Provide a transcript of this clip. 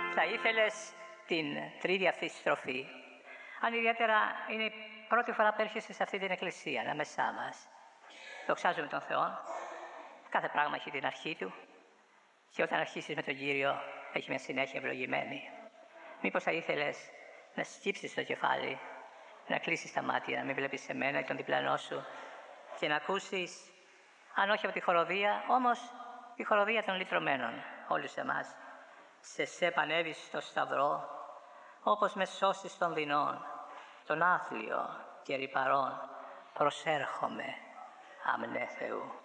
Θα ήθελες την τρίτη αυτή στροφή, αν ιδιαίτερα είναι η πρώτη φορά που έρχεσαι σε αυτή την εκκλησία, ανάμεσά μας. Δοξάζουμε τον Θεό. Κάθε πράγμα έχει την αρχή του και όταν αρχίσεις με τον Κύριο έχει μια συνέχεια ευλογημένη. Μήπως θα ήθελες να σκύψεις το κεφάλι, να κλείσεις τα μάτια, να μην βλέπεις εμένα ή τον διπλανό σου και να ακούσεις, αν όχι από τη χοροδία, όμως τη χοροδία των λυτρωμένων, όλους εμάς. Σε σε πανέβης στο σταυρό, όπως με σώσεις των δεινών, τον άθλιο και ρυπαρών, προσέρχομαι, αμνέ Θεού.